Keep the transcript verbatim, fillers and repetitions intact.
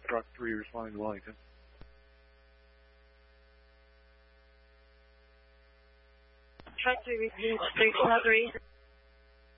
Truck three responding to Wellington. Truck three, three four three.